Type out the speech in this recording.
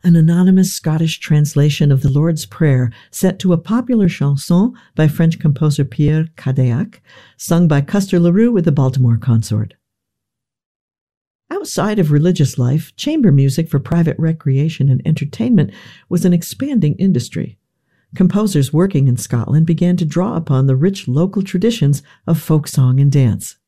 an anonymous Scottish translation of the Lord's Prayer set to a popular chanson by French composer Pierre Cadillac, sung by Custer LaRue with the Baltimore Consort. Outside of religious life, chamber music for private recreation and entertainment was an expanding industry. Composers working in Scotland began to draw upon the rich local traditions of folk song and dance.